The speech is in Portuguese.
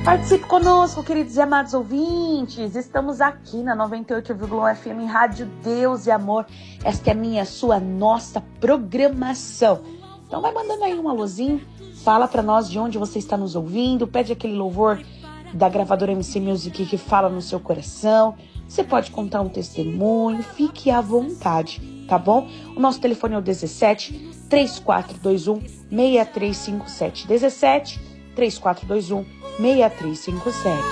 Participe conosco, queridos e amados ouvintes. Estamos aqui na 98,1 FM Rádio Deus e Amor. Esta é a minha, sua, nossa programação. Então vai mandando aí um alôzinho, fala pra nós de onde você está nos ouvindo, pede aquele louvor da gravadora MC Music que fala no seu coração. Você pode contar um testemunho, fique à vontade, tá bom? O nosso telefone é o 17 3421 6357. 17 3421 6357.